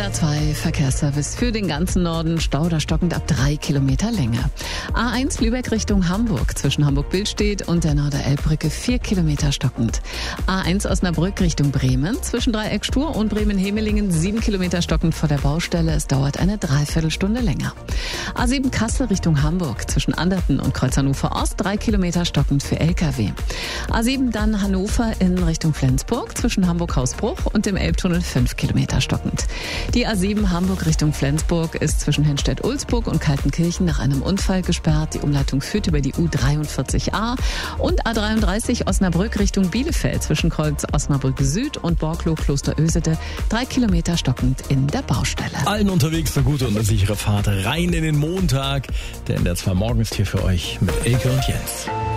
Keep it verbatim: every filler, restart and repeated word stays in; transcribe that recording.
A zwei Verkehrsservice für den ganzen Norden. Stau oder stockend ab drei Kilometer Länge. A eins Lübeck Richtung Hamburg zwischen Hamburg-Billstedt und der Norder-Elbbrücke vier Kilometer stockend. A eins Osnabrück Richtung Bremen zwischen Dreieck Stur und Bremen-Hemelingen sieben Kilometer stockend vor der Baustelle. Es dauert eine Dreiviertelstunde länger. A sieben Kassel Richtung Hamburg zwischen Anderten und Kreuz Hannover Ost drei Kilometer stockend für L K W. A sieben dann Hannover in Richtung Flensburg zwischen Hamburg-Hausbruch und dem Elbtunnel fünf Kilometer stockend. Die A sieben Hamburg Richtung Flensburg ist zwischen Henstedt-Ulzburg und Kaltenkirchen nach einem Unfall gesperrt. Die Umleitung führt über die U dreiundvierzig A und A dreiunddreißig Osnabrück Richtung Bielefeld zwischen Kreuz Osnabrück Süd und Borkloh Klosterösede drei Kilometer stockend in der Baustelle. Allen unterwegs eine gute und eine sichere Fahrt rein in den Montag. Der N D R zwei Morgen ist hier für euch mit Elke und Jens.